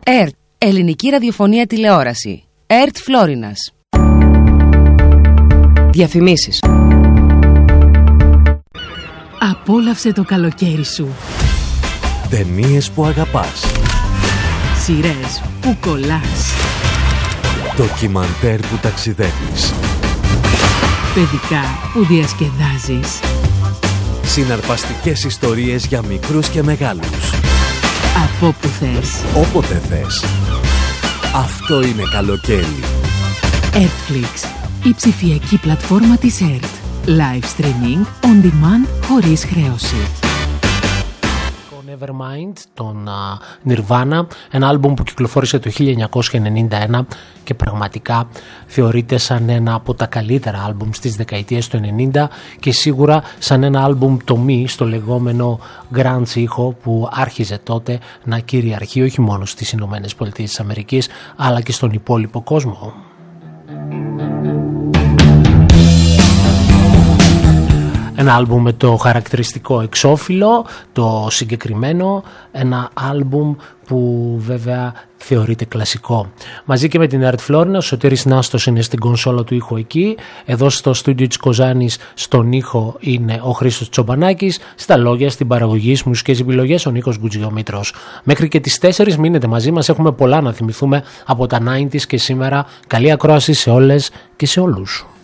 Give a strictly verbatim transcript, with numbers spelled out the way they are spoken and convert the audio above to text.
ΕΡΤ, Ελληνική Ραδιοφωνία Τηλεόραση. ΕΡΤ Φλόρινας. Διαφημίσεις. Απόλαυσε το καλοκαίρι σου. Ταινίες που αγαπάς. Σειρές που κολλάς. Ντοκιμαντέρ που ταξιδεύεις. Παιδικά που διασκεδάζεις. Συναρπαστικές ιστορίες για μικρούς και μεγάλους. Από όπου θες. Όποτε θες. Αυτό είναι καλοκαίρι. Netflix, η ψηφιακή πλατφόρμα της ΕΡΤ. Live streaming on demand χωρίς χρέωση. Nevermind, τον uh, Nirvana, ένα άλμπουμ που κυκλοφόρησε το χίλια εννιακόσια ενενήντα ένα και πραγματικά θεωρείται σαν ένα από τα καλύτερα άλμπουμ στις δεκαετίες του ενενήντα και σίγουρα σαν ένα άλμπουμ τομή στο λεγόμενο grunge ήχο που άρχιζε τότε να κυριαρχεί όχι μόνο στις Ηνωμένες Πολιτείες της Αμερικής αλλά και στον υπόλοιπο κόσμο. Ένα άλμπουμ με το χαρακτηριστικό εξώφυλλο, το συγκεκριμένο, ένα άλμπουμ που βέβαια θεωρείται κλασικό. Μαζί και με την ΕΡΤ Φλόρινα, ο Σωτήρης Νάστος είναι στην κονσόλα του ήχου εκεί, εδώ στο στούντιο της Κοζάνης στον ήχο είναι ο Χρήστος Τσομπανάκης, στα λόγια, στην παραγωγή, στις μουσικές επιλογές ο Νίκος Γκουτζιομήτρος. Μέχρι και τις τέσσερις μείνετε μαζί μας, έχουμε πολλά να θυμηθούμε από τα ενενήντα και σήμερα. Καλή ακρόαση σε όλες και σε όλους.